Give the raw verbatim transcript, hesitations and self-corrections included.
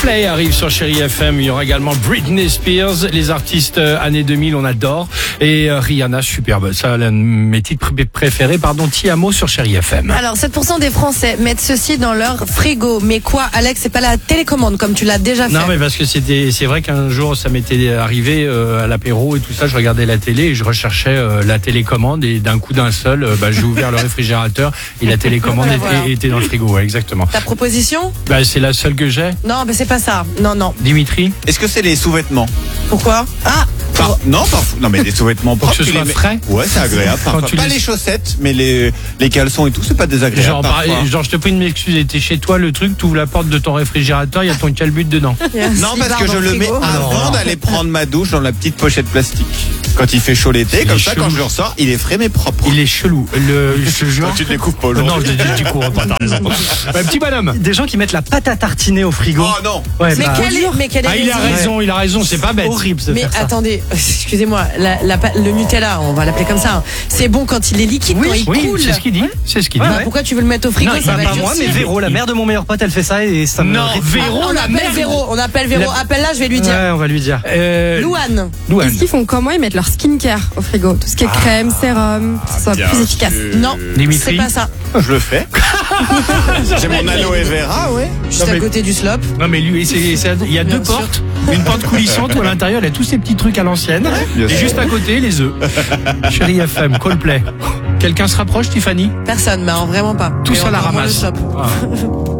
Coldplay arrive sur Chérie F M. Il y aura également Britney Spears. Les artistes euh, années deux mille, on adore. Et euh, Rihanna, superbe. Ça, l'un de mes titres pr- préférés. Pardon, Tiamo sur Chérie F M. Alors, sept pour cent des Français mettent ceci dans leur frigo. Mais quoi, Alex, c'est pas la télécommande comme tu l'as déjà fait. Non, mais parce que c'était, c'est vrai qu'un jour, ça m'était arrivé euh, à l'apéro et tout ça. Je regardais la télé et je recherchais euh, la télécommande. Et d'un coup d'un seul, euh, bah, j'ai ouvert le réfrigérateur et la télécommande Ouais, était, voilà. était dans le frigo. Ouais, exactement. Ta proposition? Bah, c'est la seule que j'ai. Non, mais c'est pas ça. Non, non. Dimitri, Est-ce que c'est les sous-vêtements? Pourquoi? Ah! Par- Non, parfois. Non, mais des sous-vêtements Pour propres. que ce tu soit les mets- frais. Ouais, c'est agréable. Quand Parfois. tu Pas les- les chaussettes, mais les, les caleçons et tout, c'est pas désagréable. genre, par- parfois. genre, je te prie une m'excuse, t'es chez toi, le truc, tu ouvres la porte de ton réfrigérateur, il y a ton calbut dedans. Non, parce que je le mets avant d'aller prendre ma douche dans la petite pochette plastique. Quand il fait chaud l'été, Il comme est ça, chelou. quand je le ressors, il est frais mais propre. Il est chelou. Le, je te jure. Quand tu ne découvres pas Non, aujourd'hui. je l'ai dit, tu cours pas, t'as raison. Ouais, petit bonhomme. Des gens qui mettent la pâte à tartiner au frigo. Oh non. Ouais, Mais bah, quel est, mais quel est Ah, il a raison, il a raison, c'est pas bête. horrible de Mais faire ça. attendez, excusez-moi, la, la, pa- le Nutella, on va l'appeler comme ça, hein, c'est bon quand il est liquide, quand il Oui, coule. c'est ce qu'il dit. C'est ce qu'il dit. Bah, pourquoi tu veux le mettre au frigo? Non, Ça bah, va pas être moi, mais durci. Véro, la mère de mon meilleur pote, elle fait ça et ça me. Non, ré- Véro, on la appelle merde. Véro, on appelle Véro. La- Appelle-la, je vais lui dire. Ouais, on va lui dire. Euh, Louane. Louane. Est-ce qu'ils font comment? Ils mettent leur skincare au frigo. Tout ce qui est crème, sérum, que ce soit bien plus efficace. sûr. Non, Dimitri. c'est pas ça. Je le fais. J'ai mon aloe vera, ouais. Juste Non, mais- à côté du slop. Non, mais lui, c'est- c'est- il y a Bien deux sûr. portes. Une porte coulissante où à l'intérieur, il y a tous ces petits trucs à l'ancienne. Bien Et sûr. juste à côté, les œufs. Chérie F M, Coldplay. Quelqu'un se rapproche, Tiffany? Personne, mais alors vraiment pas. Tout Et ça la encore moins le ramasse. slop. Ah.